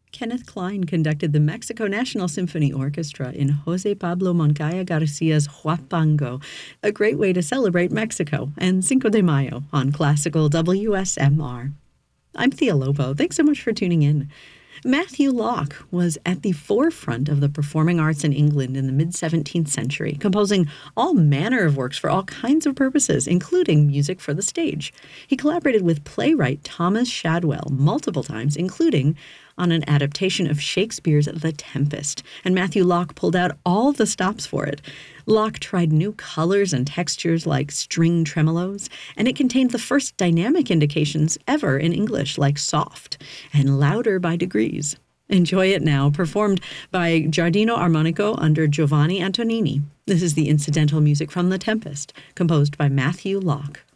Kenneth Klein conducted the Mexico National Symphony Orchestra in Jose Pablo Moncaya Garcia's Huapango, a great way to celebrate Mexico and Cinco de Mayo on classical WSMR. I'm Thea Lobo. Thanks so much for tuning in. Matthew Locke was at the forefront of the performing arts in England in the mid-17th century, composing all manner of works for all kinds of purposes, including music for the stage. He collaborated with playwright Thomas Shadwell multiple times, including on an adaptation of Shakespeare's The Tempest, and Matthew Locke pulled out all the stops for it. Locke tried new colors and textures like string tremolos, and it contained the first dynamic indications ever in English, like soft and louder by degrees. Enjoy it now, performed by Giardino Armonico under Giovanni Antonini. This is the incidental music from The Tempest, composed by Matthew Locke.